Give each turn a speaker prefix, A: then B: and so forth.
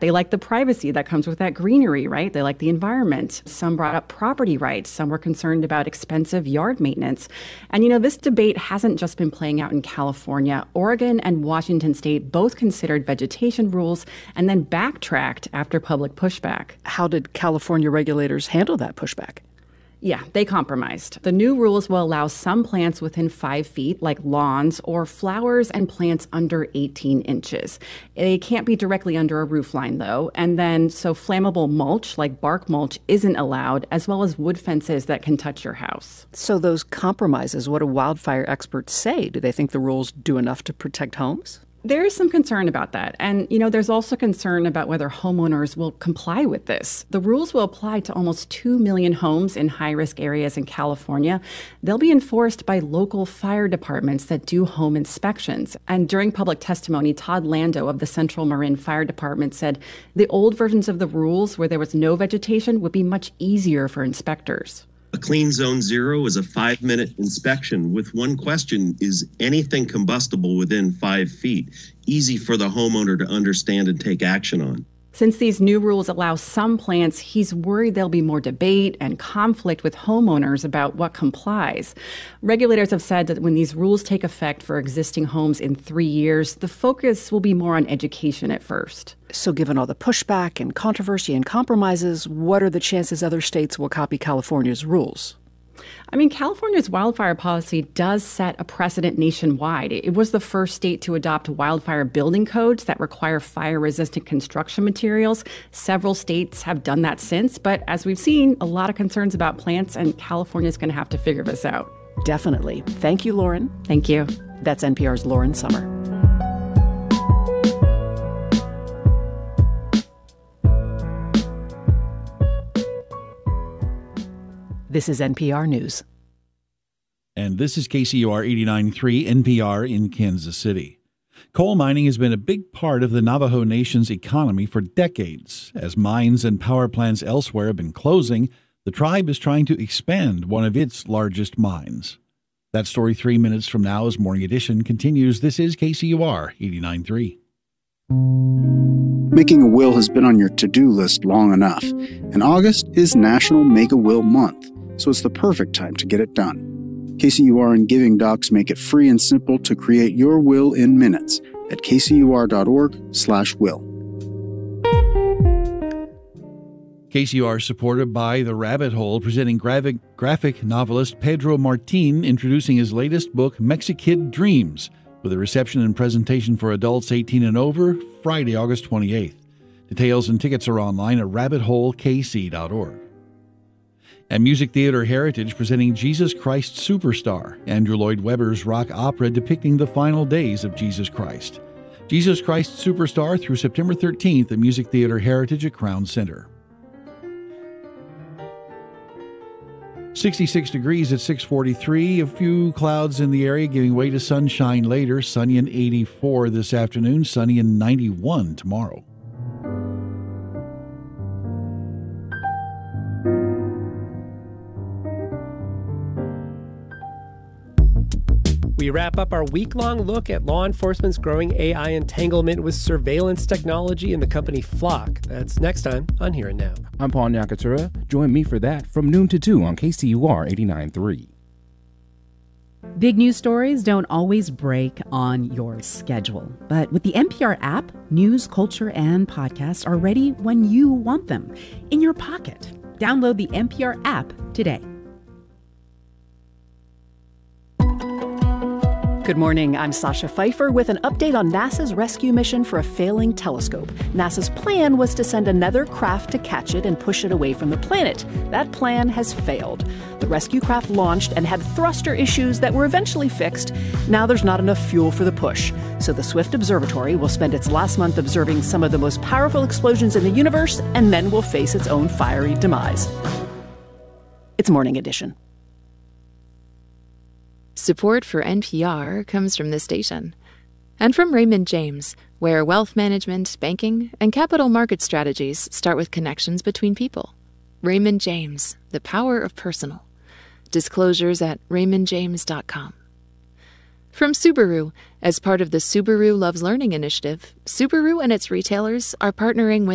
A: They like the privacy that comes with that greenery, right? They like the environment. Some brought up property rights. Some were concerned about expensive yard maintenance. And, this debate hasn't just been playing out in California. Oregon and Washington State both considered vegetation rules and then backtracked after public pushback.
B: How did California regulators handle that pushback?
A: Yeah, they compromised. The new rules will allow some plants within 5 feet, like lawns, or flowers and plants under 18 inches. They can't be directly under a roof line, though. And then, so flammable mulch, like bark mulch, isn't allowed, as well as wood fences that can touch your house.
B: So those compromises, what do wildfire experts say? Do they think the rules do enough to protect homes?
A: There is some concern about that. And, there's also concern about whether homeowners will comply with this. The rules will apply to almost 2 million homes in high-risk areas in California. They'll be enforced by local fire departments that do home inspections. And during public testimony, Todd Lando of the Central Marin Fire Department said the old versions of the rules where there was no vegetation would be much easier for inspectors.
C: A clean zone zero is a 5-minute inspection with one question: is anything combustible within 5 feet? Easy for the homeowner to understand and take action on.
A: Since these new rules allow some plants, he's worried there'll be more debate and conflict with homeowners about what complies. Regulators have said that when these rules take effect for existing homes in 3 years, the focus will be more on education at first.
B: So given all the pushback and controversy and compromises, what are the chances other states will copy California's rules?
A: California's wildfire policy does set a precedent nationwide. It was the first state to adopt wildfire building codes that require fire-resistant construction materials. Several states have done that since, but as we've seen, a lot of concerns about plants, and California's going to have to figure this out.
B: Definitely. Thank you, Lauren.
A: Thank you.
B: That's NPR's Lauren Sommer. This is NPR News.
D: And this is KCUR 89.3 NPR in Kansas City. Coal mining has been a big part of the Navajo Nation's economy for decades. As mines and power plants elsewhere have been closing, the tribe is trying to expand one of its largest mines. That story 3 minutes from now as Morning Edition continues. This is KCUR 89.3.
E: Making a will has been on your to-do list long enough, and August is National Make a Will Month, so it's the perfect time to get it done. KCUR and Giving Docs make it free and simple to create your will in minutes at kcur.org/will.
D: KCUR supported by The Rabbit Hole, presenting graphic novelist Pedro Martin introducing his latest book, Mexikid Dreams, with a reception and presentation for adults 18 and over, Friday, August 28th. Details and tickets are online at rabbitholekc.org. And Music Theater Heritage presenting Jesus Christ Superstar, Andrew Lloyd Webber's rock opera depicting the final days of Jesus Christ. Jesus Christ Superstar through September 13th at Music Theater Heritage at Crown Center. 66 degrees at 6:43. A few clouds in the area giving way to sunshine later. Sunny and 84 this afternoon. Sunny and 91 tomorrow.
F: We wrap up our week-long look at law enforcement's growing AI entanglement with surveillance technology and the company Flock. That's next time on Here and Now.
G: I'm Paul Nyakatura. Join me for that from noon to 2 on KCUR 89.3.
H: Big news stories don't always break on your schedule. But with the NPR app, news, culture, and podcasts are ready when you want them, in your pocket. Download the NPR app today.
B: Good morning, I'm Sasha Pfeiffer with an update on NASA's rescue mission for a failing telescope. NASA's plan was to send another craft to catch it and push it away from the planet. That plan has failed. The rescue craft launched and had thruster issues that were eventually fixed. Now there's not enough fuel for the push. So the Swift Observatory will spend its last month observing some of the most powerful explosions in the universe and then will face its own fiery demise. It's Morning Edition.
I: Support for NPR comes from this station and from Raymond James, where wealth management, banking, and capital market strategies start with connections between people. Raymond James, the power of personal. Disclosures at raymondjames.com. From Subaru, as part of the Subaru Loves Learning initiative, Subaru and its retailers are partnering with